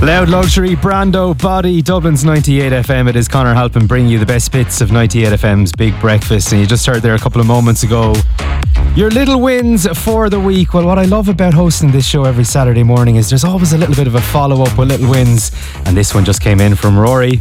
Loud Luxury, Brando, Body, Dublin's 98 FM. It is Conor Halpin bringing you the best bits of 98 FM's Big Breakfast. And you just heard there a couple of moments ago your little wins for the week. Well, what I love about hosting this show every Saturday morning is there's always a little bit of a follow-up with little wins. And this one just came in from Rory.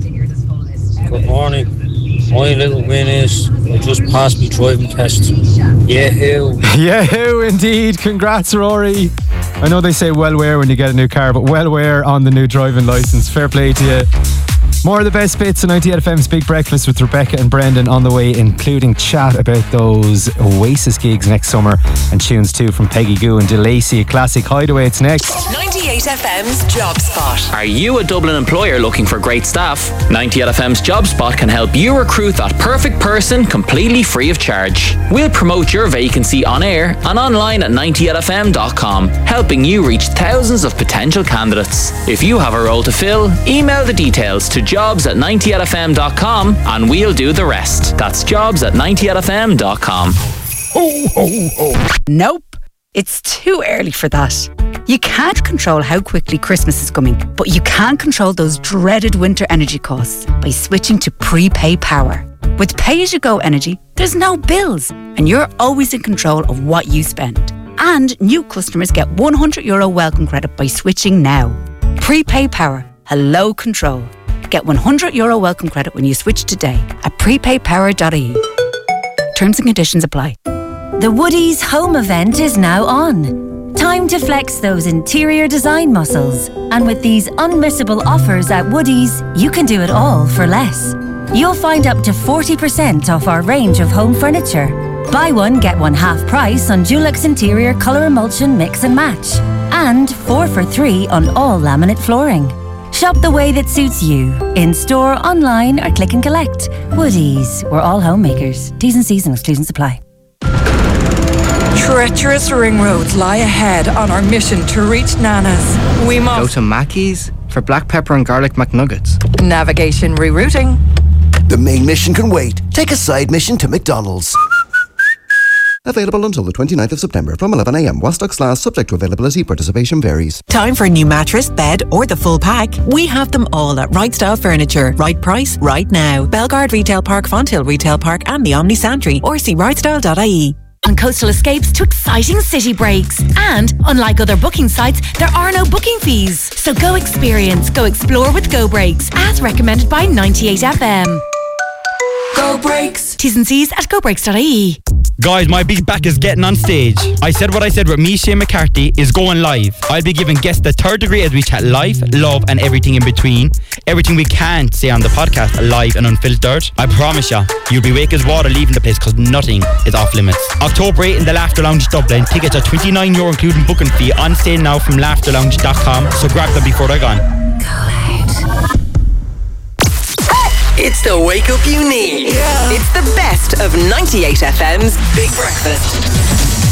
Good morning. My little win is I just passed my driving test. Yahoo! Yahoo, indeed. Congrats, Rory. I know they say well wear when you get a new car, but well wear on the new driving licence. Fair play to you. More of the best bits of 98 FM's Big Breakfast with Rebecca and Brendan on the way, including chat about those Oasis gigs next summer and tunes too from Peggy Gou and DeLacy, a classic Hideaway. It's next. 98 FM's Job Spot. Are you a Dublin employer looking for great staff? 98 FM's Job Spot can help you recruit that perfect person completely free of charge. We'll promote your vacancy on air and online at 98fm.com, helping you reach thousands of potential candidates. If you have a role to fill, email the details to jobs@98fm.com and we'll do the rest. That's jobs@98fm.com. Ho, ho, ho. Nope, it's too early for that. You can't control how quickly Christmas is coming, but you can control those dreaded winter energy costs by switching to Prepay Power. With pay-as-you-go energy, there's no bills, and you're always in control of what you spend. And new customers get €100 welcome credit by switching now. Prepay Power. Hello control. Get €100 welcome credit when you switch today at prepaypower.ie. Terms and conditions apply. The Woodies Home event is now on. Time to flex those interior design muscles. And with these unmissable offers at Woodies, you can do it all for less. You'll find up to 40% off our range of home furniture. Buy one, get one half price on Dulux Interior Colour Emulsion Mix and Match. And 4 for 3 on all laminate flooring. Shop the way that suits you. In-store, online or click and collect. Woodies, we're all homemakers. T's and C's and exclusions apply. Treacherous ring roads lie ahead on our mission to reach Nana's. We must go to Mackey's for black pepper and garlic McNuggets. Navigation rerouting. The main mission can wait. Take a side mission to McDonald's. Available until the 29th of September from 11 a.m. While stocks last, subject to availability, participation varies. Time for a new mattress, bed or the full pack? We have them all at Right Style Furniture. Right price, right now. Belgard Retail Park, Fonthill Retail Park and the Omni Santry, or see rightstyle.ie. On coastal escapes to exciting city breaks. And, unlike other booking sites, there are no booking fees. So go experience, go explore with Go Breaks, as recommended by 98 FM. Go Breaks. T's and C's at gobreaks.ie. Guys, my big back is getting on stage. I said what I said with me, Shane McCarthy, is going live. I'll be giving guests the third degree as we chat life, love and everything in between. Everything we can't say on the podcast, live and unfiltered. I promise you, you'll be wake as water leaving the place because nothing is off limits. October 8 in the Laughter Lounge Dublin. Tickets are €29 including booking fee on sale now from laughterlounge.com. So grab them before they're gone. It's the wake up you need. Yeah. It's the best of 98 FM's Big Breakfast.